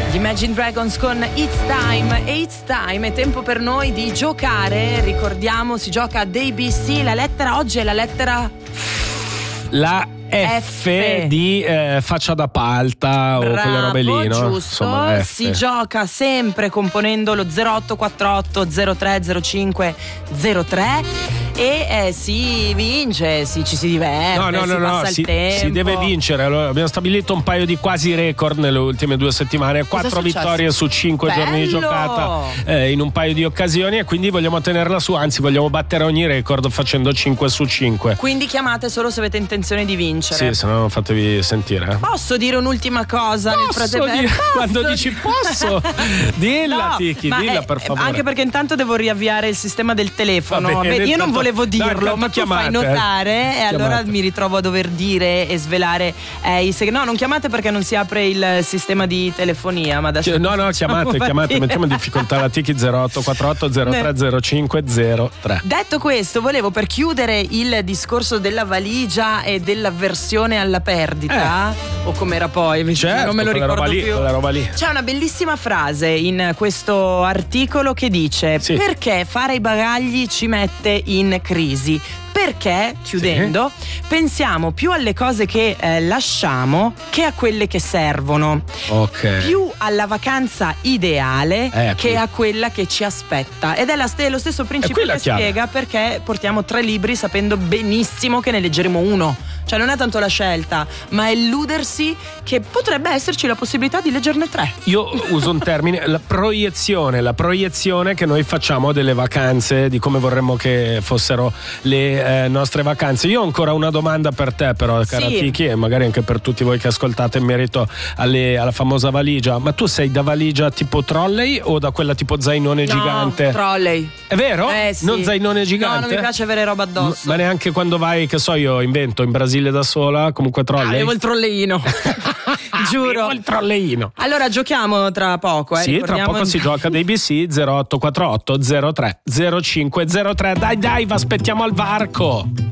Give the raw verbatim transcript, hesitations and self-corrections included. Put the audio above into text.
Gli Imagine Dragons con It's Time. E It's Time, è tempo per noi di giocare. Ricordiamo, si gioca ad A B C. La lettera oggi è la lettera La F, F. di eh, faccia da palta. Bravo, o quelle robe lì, no? Giusto. Insomma, si gioca sempre componendo lo zero otto quattro otto zero tre zero cinque zero tre e eh, si vince, si, ci si diverte, no, no, si no, passa no, il si, tempo. si deve vincere. Allora, abbiamo stabilito un paio di quasi record nelle ultime due settimane. Quattro vittorie su cinque Bello. giorni di giocata eh, in un paio di occasioni, e quindi vogliamo tenerla su, anzi vogliamo battere ogni record facendo cinque su cinque. Quindi chiamate solo se avete intenzione di vincere. Sì, se no fatevi sentire. Posso dire un'ultima cosa nel frattempo? Dire, quando dici posso, dilla, no, Tiki, dilla è, per favore. Anche perché intanto devo riavviare il sistema del telefono. Bene, Beh, io non intanto, volevo dirlo, no, ma tu chiamate, fai notare eh. e Chiamate. allora mi ritrovo a dover dire e svelare eh, i segreti. No, non chiamate perché non si apre il sistema di telefonia. Ma adesso no, no, chiamate, chiamate, mettiamo in difficoltà la Tiki. Zero otto quattro otto zero tre zero cinque zero tre. Detto questo, volevo, per chiudere il discorso della valigia e dell'avversione alla perdita, eh. o com'era poi, certo, non me lo ricordo roba lì, più. roba lì. C'è una bellissima frase in questo articolo che dice: sì. Perché fare i bagagli ci mette in crisi? Perché, chiudendo, sì. pensiamo più alle cose che eh, lasciamo che a quelle che servono. Ok. Più alla vacanza ideale eh, che a quella che ci aspetta. Ed è la st- lo stesso principio che chiave. spiega perché portiamo tre libri sapendo benissimo che ne leggeremo uno. Cioè non è tanto la scelta, ma è illudersi che potrebbe esserci la possibilità di leggerne tre. Io uso un termine, la proiezione, la proiezione che noi facciamo delle vacanze, di come vorremmo che fossero le eh, nostre vacanze. Io ho ancora una domanda per te però, cara sì. Tiki, e magari anche per tutti voi che ascoltate in merito alle, alla famosa valigia. Ma tu sei da valigia tipo trolley o da quella tipo zainone no, gigante? Trolley. È vero? Eh, sì. Non zainone gigante? No, non mi piace avere roba addosso. Ma neanche quando vai, che so io, invento in Brasile da sola, comunque trolley? Ah, avevo il trolleino. Giuro. Avevo il trolleino. Allora giochiamo tra poco, eh, Sì, tra poco si gioca ad A B C. Zero otto quattro otto zero tre zero cinque zero tre. Dai dai, vi aspettiamo al varco.